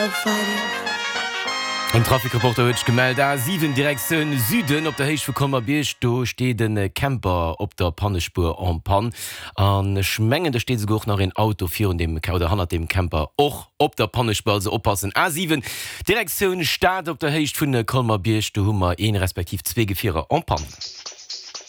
Ein Trafikreporter huet gemeldet a 7 Direktion Süden op der Heich vu Kommerbierg, do steet den Camper op der Pannespur an Pan. An Schmengen der steet se goch nach en Auto fir und dem Kauder han dem Camper och op der Pannespur se oppassen. A7 Direktion Staat op der Heich vun Kommerbierg, do hummer 1 respektiv 2 Gefierer an Pan.